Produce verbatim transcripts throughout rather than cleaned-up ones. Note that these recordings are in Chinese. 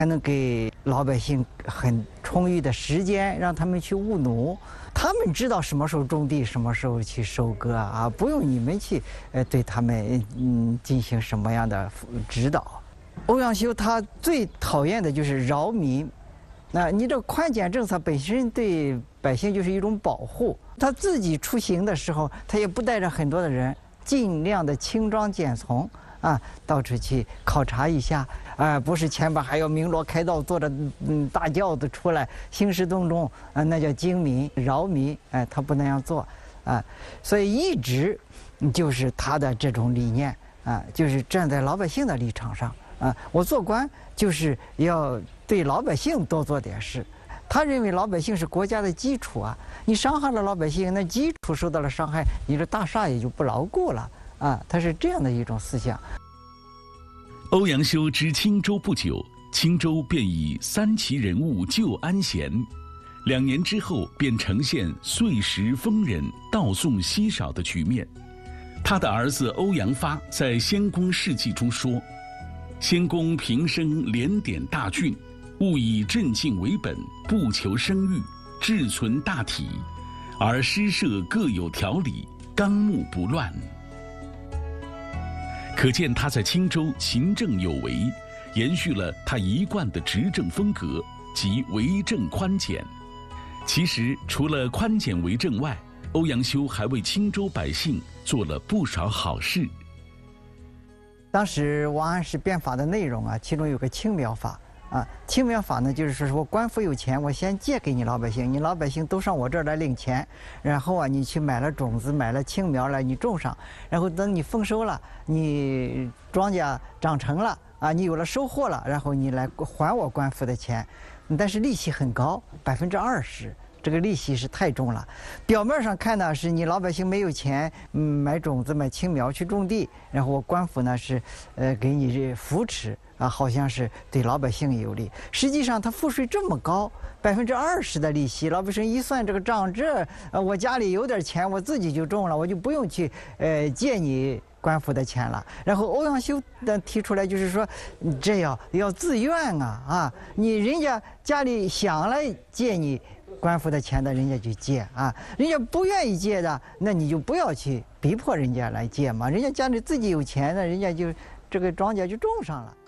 还能给老百姓很充裕的时间，让他们去务农。他们知道什么时候种地，什么时候去收割啊，不用你们去呃对他们嗯进行什么样的指导。欧阳修他最讨厌的就是扰民。那你这个宽减政策本身对百姓就是一种保护，他自己出行的时候，他也不带着很多的人，尽量的轻装简从啊，到处去考察一下啊，不是前边还要鸣锣开道，坐着嗯大轿子出来兴师动众啊，那叫惊民扰民，哎，他不那样做啊，所以一直就是他的这种理念啊，就是站在老百姓的立场上啊，我做官就是要对老百姓多做点事。他认为老百姓是国家的基础啊，你伤害了老百姓，那基础受到了伤害，你这大厦也就不牢固了啊。他是这样的一种思想。 欧阳修知青州不久，青州便以三奇人物救安闲，两年之后便呈现岁时丰人道宋稀少的局面。他的儿子欧阳发在《先公事迹》中说：“先公平生连典大郡，务以镇静为本，不求声誉，志存大体，而诗社各有条理，纲目不乱。”可见他在青州勤政有为，延续了他一贯的执政风格，即为政宽简。其实除了宽简为政外，欧阳修还为青州百姓做了不少好事。 当时王安石变法的内容啊，其中有个青苗法啊，青苗法呢，就是说我官府有钱，我先借给你老百姓，你老百姓都上我这儿来领钱，然后啊，你去买了种子，买了青苗来，你种上，然后等你丰收了，你庄稼长成了啊，你有了收获了，然后你来还我官府的钱，但是利息很高，百分之二十。这个利息是太重了，表面上看呢是你老百姓没有钱，嗯，买种子买青苗去种地，然后我官府呢是，呃，给你这扶持啊，好像是对老百姓有利。实际上他赋税这么高，百分之二十的利息，老百姓一算这个账，这呃我家里有点钱，我自己就种了，我就不用去呃借你官府的钱了。然后欧阳修的提出来就是说，这要要自愿啊啊，你人家家里想来借你官府的钱的，人家就借啊，人家不愿意借的，那你就不要去逼迫人家来借嘛，人家家里自己有钱的，人家就这个庄稼就种上了。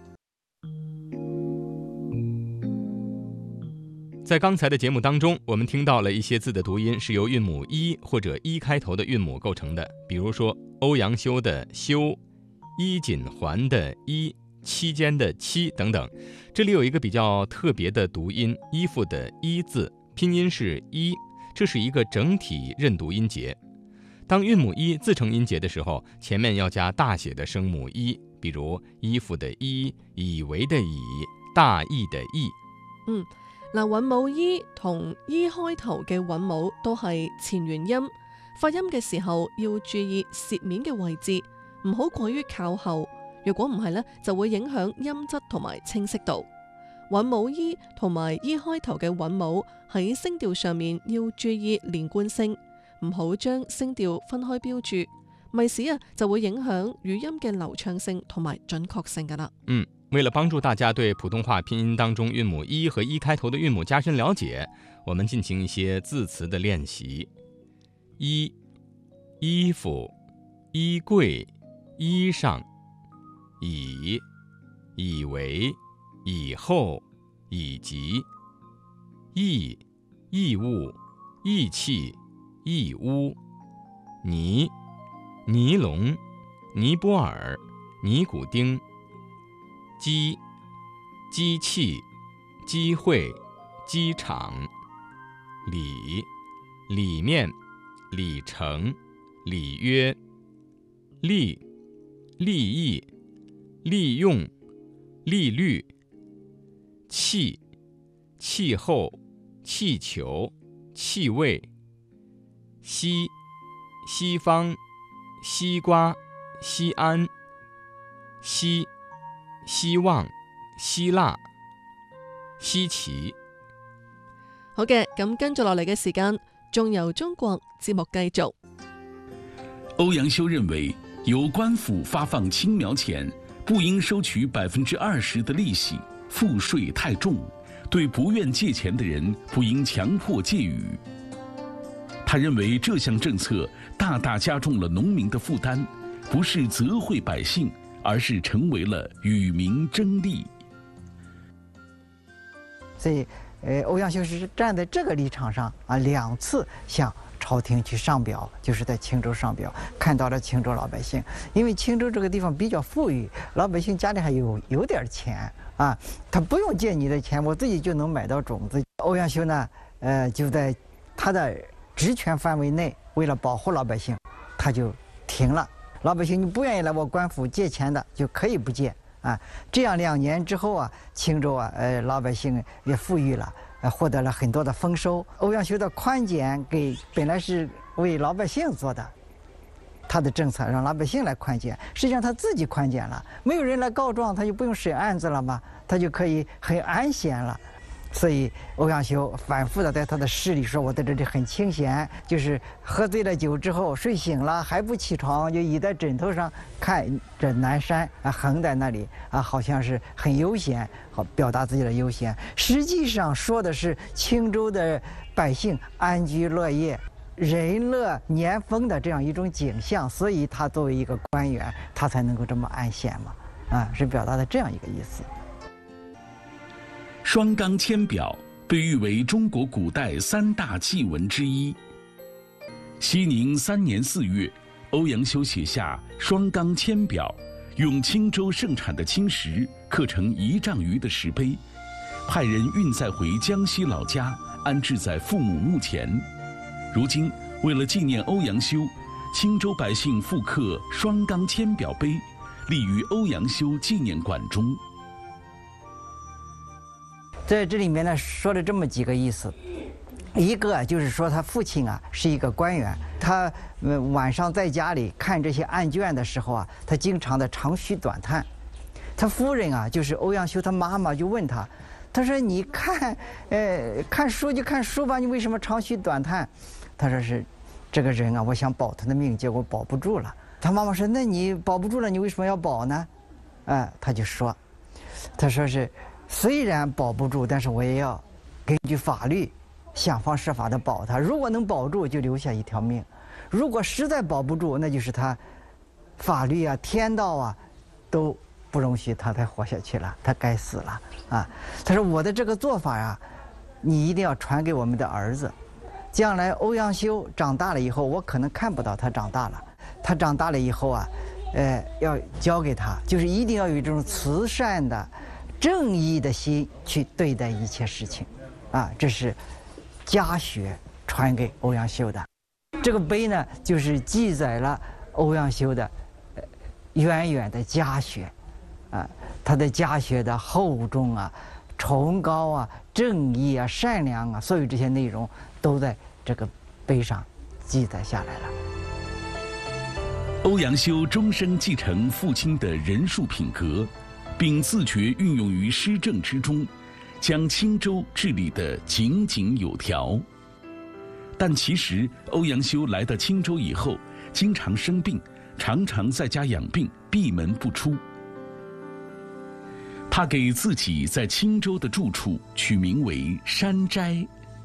在刚才的节目当中，我们听到了一些字的读音是由韵母一或者一开头的韵母构成的，比如说欧阳修的修、衣锦还的衣、期间的期等等。这里有一个比较特别的读音，衣服的衣字，拼音是一，这是一个整体认读音节。当韵母一自成音节的时候，前面要加大写的声母一，比如衣服的衣、以為的以、大義的義。 嗯，嗱，韻母依同依開頭嘅韻母都係前元音，發音嘅時候要注意舌面嘅位置，唔好過於靠後。如果唔係呢，就會影響音質同埋清晰度。韻母依同埋依開頭嘅韻母喺聲調上面要注意連貫性，唔好將聲調分開標注，咪使啊就會影響語音嘅流暢性同埋準確性噶啦。 嗯，為了幫助大家對普通話拼音當中韻母一和一開頭的韻母加深了解，我們進行一些字詞的練習。衣、衣服、衣櫃、衣裳。以、以為、以後、以及。義、義務、義氣、義烏。尼、尼龍、尼泊爾、尼古丁。機、機器、機會、機場。里、裡面、里程、里約。利、利益、利用、利率。氣、氣候、氣球、氣味。西、西方、西瓜、西安。希、希望、希臘。稀奇。 好嘅，咁跟住落嚟嘅時間，仲由中國節目繼續。 歐陽修認為，由官府發放青苗錢，不應收取百分之二十的利息， 赋税太重，对不愿借钱的人不应强迫借予。他认为这项政策大大加重了农民的负担，不是责惠百姓，而是成为了与民争利。 所以，呃，欧阳修是站在这个立场上啊，两次向朝廷去上表，就是在青州上表，看到了青州老百姓，因为青州这个地方比较富裕，老百姓家里还有有点钱啊，他不用借你的钱，我自己就能买到种子。欧阳修呢，呃，就在他的职权范围内，为了保护老百姓，他就停了。老百姓你不愿意来我官府借钱的，就可以不借啊。这样两年之后啊，青州啊，呃，老百姓也富裕了。呃，获得了很多的丰收。欧阳修的宽减给本来是为老百姓做的，他的政策让老百姓来宽减，实际上他自己宽减了，没有人来告状，他就不用审案子了嘛，他就可以很安闲了。所以欧阳修反复的在他的诗里说：“我在这里很清闲，就是喝醉了酒之后睡醒了还不起床，就倚在枕头上看着南山啊，横在那里啊，好像是很悠闲，好表达自己的悠闲。实际上说的是青州的百姓安居乐业、人乐年丰的这样一种景象，所以他作为一个官员，他才能够这么安闲嘛，啊，是表达的这样一个意思。” 双纲签表被誉为中国古代三大祭文之一。熙宁三年四月，欧阳修写下双纲签表，用青州盛产的青石刻成一丈余的石碑，派人运载回江西老家，安置在父母墓前。如今，为了纪念欧阳修，青州百姓复刻双纲签表碑，立于欧阳修纪念馆中。 在这里面呢，说了这么几个意思，一个就是说他父亲啊是一个官员，他呃晚上在家里看这些案卷的时候啊，他经常的长吁短叹。他夫人啊，就是欧阳修他妈妈就问他，他说：“你看，呃，看书就看书吧，你为什么长吁短叹？”他说是这个人啊，我想保他的命，结果保不住了。他妈妈说：“那你保不住了，你为什么要保呢？”哎，他就说，他说是。虽然保不住，但是我也要根据法律想方设法的保他。如果能保住，就留下一条命；如果实在保不住，那就是他法律啊、天道啊都不容许他再活下去了，他该死了啊！他说：“我的这个做法呀，你一定要传给我们的儿子。将来欧阳修长大了以后，我可能看不到他长大了。他长大了以后啊，呃，要交给他，就是一定要有这种慈善的。”正义的心去对待一切事情，啊，这是家学传给欧阳修的。这个碑呢，就是记载了欧阳修的呃渊远的家学，啊，他的家学的厚重啊、崇高啊、正义啊、善良啊，所有这些内容都在这个碑上记载下来了。 欧阳修终生继承父亲的仁术品格，并自觉运用于施政之中，将青州治理得井井有条。但其实欧阳修来到青州以后，经常生病，常常在家养病，闭门不出。他给自己在青州的住处取名为山斋。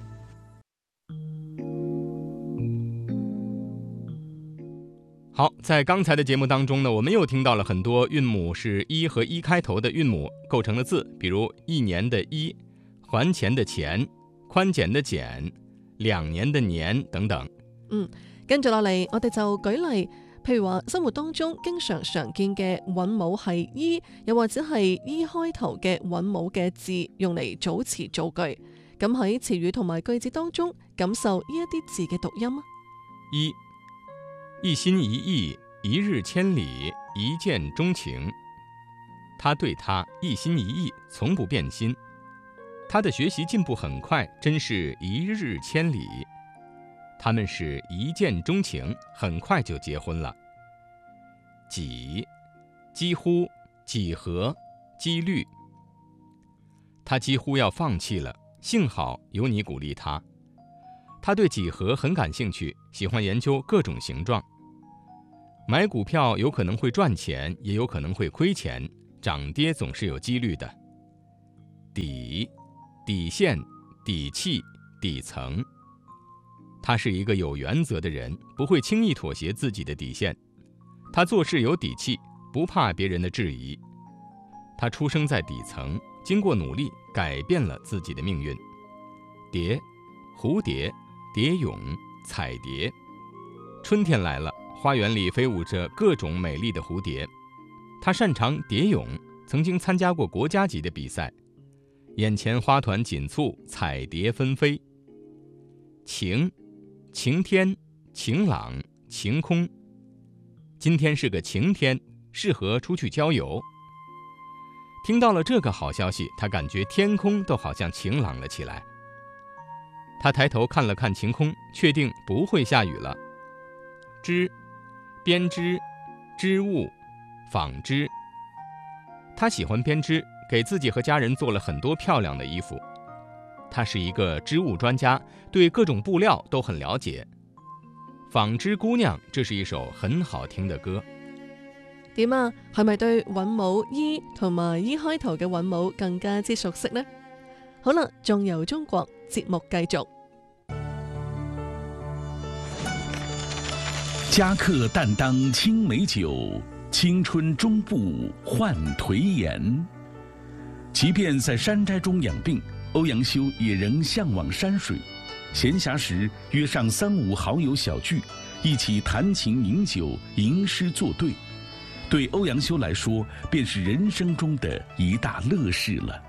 好，在刚才的节目当中呢，我们又听到了很多韵母是一和一开头的韵母构成的字，比如一年的一、还錢的錢、寬減的減、兩年的年等等。 嗯，跟住落嚟，我哋就舉例，譬如話生活當中經常常見嘅韻母係一，又或者係一開頭嘅韻母嘅字，用嚟組詞造句。咁喺詞語同埋句子當中，感受呢一啲字嘅讀音啊。 一，一心一意，一日千里，一見鍾情。他對他一心一意，從不變心。他的學習進步很快，真是一日千里。他們是一見鍾情，很快就結婚了。幾，幾乎，幾何，幾率。他幾乎要放棄了，幸好有你鼓勵他。他對幾何很感興趣，喜歡研究各種形狀。買股票有可能會賺錢，也有可能會虧錢，漲跌總是有幾率的。 底，底线、底气、底层。他是一个有原则的人，不会轻易妥协自己的底线。他做事有底气，不怕别人的质疑。他出生在底层，经过努力改变了自己的命运。蝶，蝴蝶、蝶蛹、彩蝶。春天来了，花园里飞舞着各种美丽的蝴蝶。他擅长蝶蛹，曾经参加过国家级的比赛。眼前花团锦簇，彩蝶纷飞。晴，晴天、晴朗、晴空。今天是个晴天，适合出去郊游。听到了这个好消息，他感觉天空都好像晴朗了起来。他抬头看了看晴空，确定不会下雨了。织，编织、织物、纺织。他喜欢编织，给自己和家人做了很多漂亮的衣服。他是一个织物专家，对各种布料都很了解。纺织姑娘，這是一首很好聽嘅歌。 點啊？係咪對韻母 E 同埋 E 開頭嘅韻母更加之熟悉呢？好啦，仲由中國節目繼續。 家客擔當青梅酒，青春終不換頹顏。即便在山寨中養病，歐陽修也仍向往山水。閒暇時約上三五好友小聚，一起彈琴飲酒，吟詩作對。對歐陽修來說，便是人生中的一大樂事了。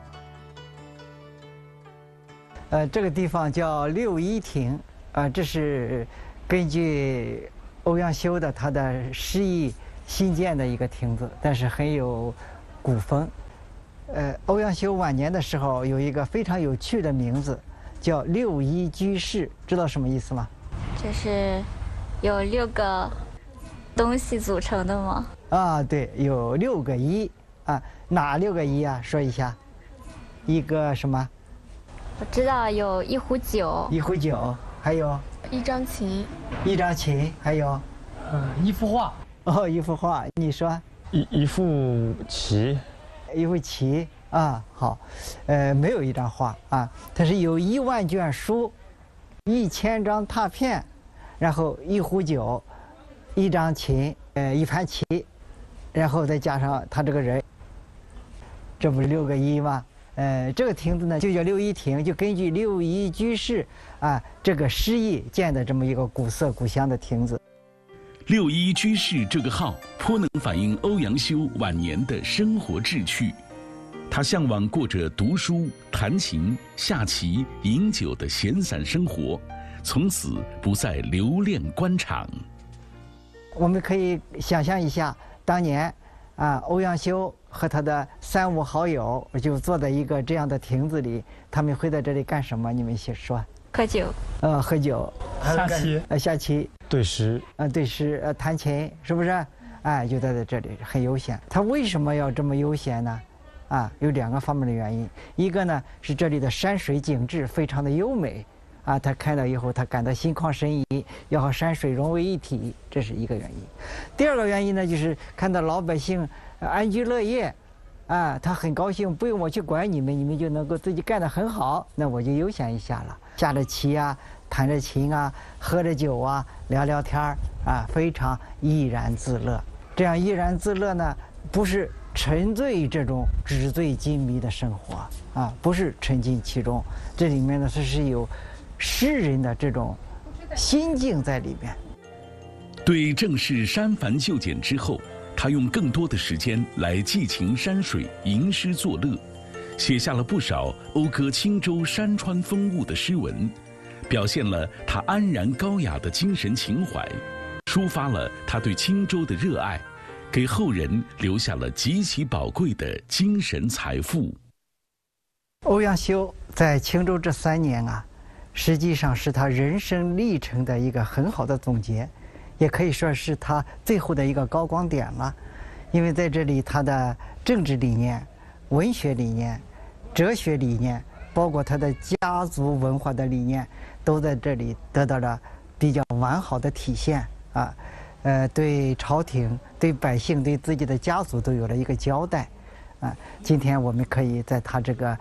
呃，這個地方叫六一亭，啊、呃，這是根據歐陽修的他的詩意新建的一個亭子，但是很有古風。呃，歐陽修晚年的時候有一個非常有趣的名字，叫六一居士，知道什麼意思嗎？ 就是有六個東西組成的嗎？ 啊，對，有六個一啊，哪六個一啊？說一下。一個什麼？ 我知道有一壺酒， 一壺酒，還有一張琴， 一張琴，還有， 呃，一幅畫。 哦，一幅畫，你說？ 一一副棋。 一副棋啊，好，呃，沒有一張畫啊，它是有一萬卷書，一千張拓片，然後一壺酒，一張琴，呃，一盤棋，然後再加上他這個人，這不是六個一嗎？呃，這個亭子呢就叫六一亭，就根據六一居士啊這個詩意建的這麼一個古色古香的亭子。 六一居士這個號頗能反映歐陽修晚年的生活志趣。他向往過着讀書、彈琴、下棋、飲酒的閒散生活，從此不再留戀官場。 我們可以想象一下，當年啊，歐陽修和他的三五好友就坐在一個這樣的亭子裡，他們會在這裡幹什麼？你們先說。 喝酒。 呃，喝酒。 下棋。 呃，下棋。 對詩。 呃，對詩，呃，彈琴，是不是？哎，就待在這裡，很悠閒。他為什麼要這麼悠閒呢？啊，有兩個方面的原因。一個呢，是這裡的山水景致非常的優美。啊，他看到以後，他感到心曠神怡，要和山水融為一體，這是一個原因。第二個原因呢，就是看到老百姓安居樂業，啊，他很高興，不用我去管你們，你們就能夠自己幹得很好，那我就悠閒一下了。下着棋啊，彈着琴啊，喝着酒啊，聊聊天兒啊，非常怡然自樂。這樣怡然自樂呢，不是沉醉這種紙醉金迷的生活啊，不是沉浸其中，這裡面呢，它是有詩人的這種心境在裡面。 對正式刪繁就簡之後，他用更多的時間來寄情山水，吟詩作樂，寫下了不少謳歌青州山川風物的詩文，表現了他安然高雅的精神情懷，抒發了他對青州的熱愛，給後人留下了極其寶貴的精神財富。 歐陽修在青州這三年啊，實際上是他人生歷程的一個很好的總結，也可以說是他最後的一個高光點了。因為在這裡，他的政治理念、文學理念、哲學理念，包括他的家族文化的理念，都在這裡得到了比較完好的體現啊。呃，對朝廷、對百姓、對自己的家族都有了一個交代啊。今天我們可以在他這個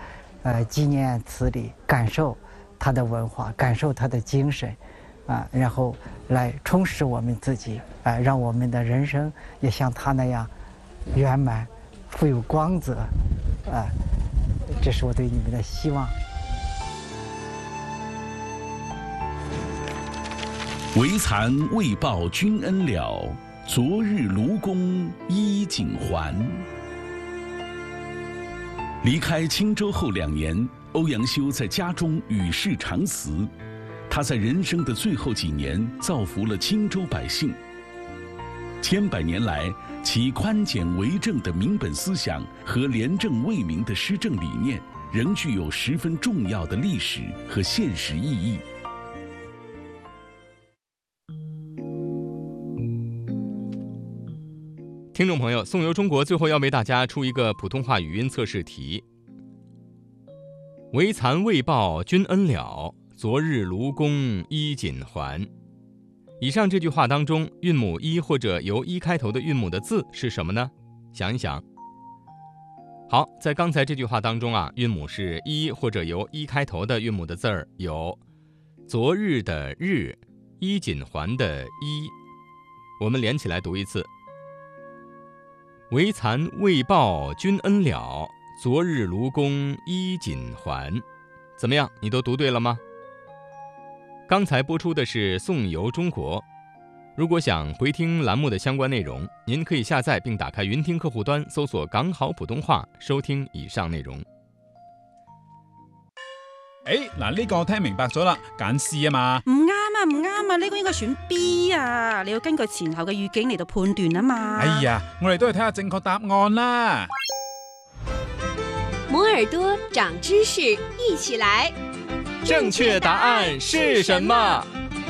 呃纪念词里感受它的文化，感受它的精神，啊，然后来充实我们自己，啊，让我们的人生也像它那样圆满、富有光泽，啊，这是我对你们的希望。 惟惭未报君恩了，昨日卢公衣锦还。离开青州后两年，欧阳修在家中与世长辞。他在人生的最后几年造福了青州百姓。千百年来，其宽简为政的民本思想和廉政为民的施政理念，仍具有十分重要的历史和现实意义。 听众朋友，宋游中国最后要为大家出一个普通话语音测试题。惟惭未报君恩了，昨日卢公衣锦还。以上这句话当中，韵母一或者由一开头的韵母的字是什么呢？想一想。好，在刚才这句话当中啊，韵母是一或者由一开头的韵母的字儿有昨日的日，衣锦还的衣。我们连起来读一次。惟惭未报君恩了，昨日卢公衣锦还。怎么样，你都读对了吗？刚才播出的是宋游中国。如果想回听栏目的相关内容，您可以下载并打开云听客户端，搜索港好普通话，收听以上內容。 誒，嗱呢個聽明白咗啦，揀 C 啊嘛。 唔啱啊，唔啱啊，呢個應該選 B 啊，你要根據前後嘅語境嚟到判斷啊嘛。 哎呀，我哋都係睇下正確答案啦。 摩耳朵長知識，一起來。 正確答案是什麼？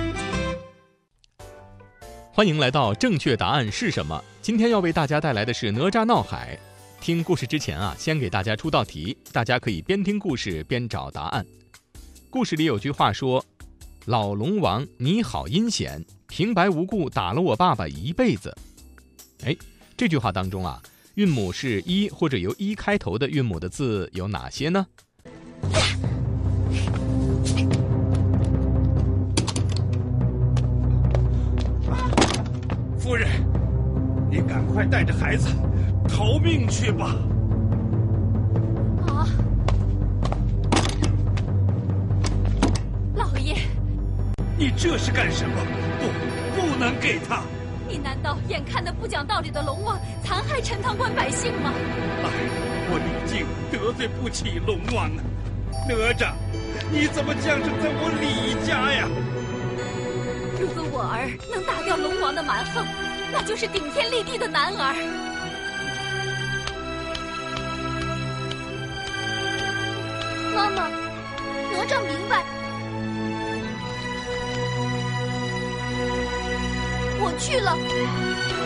歡迎來到正確答案是什麼？今天要為大家帶來的是哪吒鬧海。聽故事之前啊，先給大家出道題，大家可以邊聽故事邊找答案。故事裡有句話說：老龍王你好陰險，平白無故打了我爸爸一輩子。哎，這句話當中啊，韻母是一或者由一開頭的韻母的字有哪些呢？ 夫人，你趕快帶着孩子逃命去吧！ 啊！老爺， 你這是幹什麼？不，不能給他！ 你難道眼看着不講道理的龍王殘害陳塘關百姓嗎？ 哎，我李靖得罪不起龍王啊！哪吒，你怎麼降生在我李家呀？ 如果我兒能打掉龍王的蠻橫，那就是頂天立地的男兒。媽媽，哪吒明白，我去了。